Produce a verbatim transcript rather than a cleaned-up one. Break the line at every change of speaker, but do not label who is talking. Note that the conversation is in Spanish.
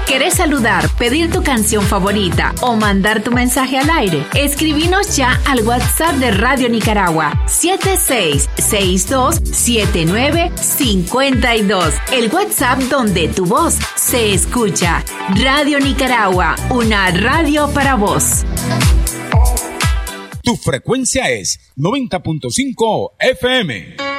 ¿Querés saludar, pedir tu canción favorita o mandar tu mensaje al aire? Escribinos ya al WhatsApp de Radio Nicaragua siete seis seis dos siete nueve cinco dos. El WhatsApp donde tu voz se escucha. Radio Nicaragua, una radio para vos.
Tu frecuencia es noventa punto cinco F M.